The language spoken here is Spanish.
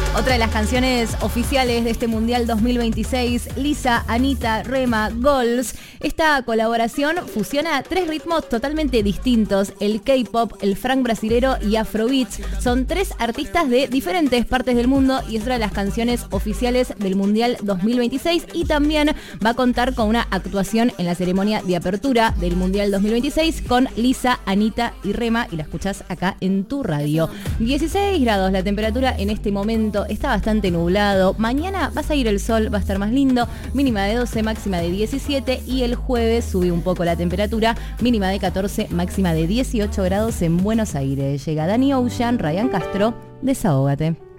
Otra de las canciones oficiales de este Mundial 2026, Lisa, Anita, Rema, Goals. Esta colaboración fusiona 3 ritmos totalmente distintos, el K-pop, el funk brasilero y Afrobeats. Son 3 artistas de diferentes partes del mundo y es otra de las canciones oficiales del Mundial 2026 y también va a contar con una actuación en la ceremonia de apertura del Mundial 2026 con Lisa, Anita y Rema y la escuchás acá en tu radio. 16 grados la temperatura en este momento, está bastante nublado. Mañana va a salir el sol, va a estar más lindo, mínima de 12, máxima de 17 y el jueves sube un poco la temperatura, mínima de 14, máxima de 18 grados en Buenos Aires. Llega Dani Ocean, Ryan Castro, Desahógate.